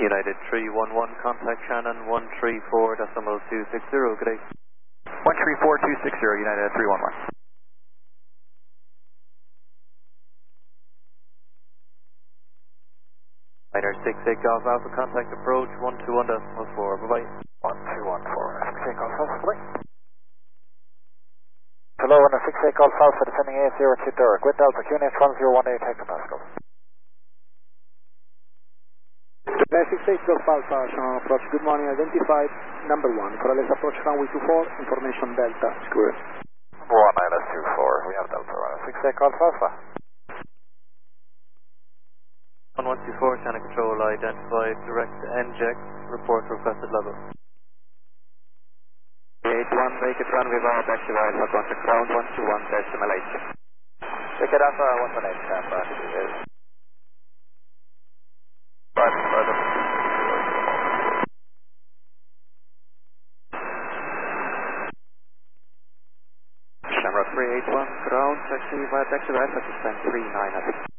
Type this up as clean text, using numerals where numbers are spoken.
United 311, contact Shannon 134.260, good day. 134260, United 311. Niner 68 Golf Alpha, contact approach 121.4, bye-bye. 1214, 68 Golf Alpha, bye. Hello, 68 Golf Alpha, descending 802 Durek, with Delta, QNH 1018 hectopascal. 68 Golf Alpha, Shannon approach, good morning, identified, number 1, for LS approach runway 24, information Delta, square. 1 LS24, we have Delta, 68 Golf Alpha. 1124, Shannon Control, identified, direct NJEX, report requested level. 81, make it runway bar, taxi right for contact ground 121.8. Take it Alpha 118, Alpha. Shamrock 381, ground, taxi right for descent 39.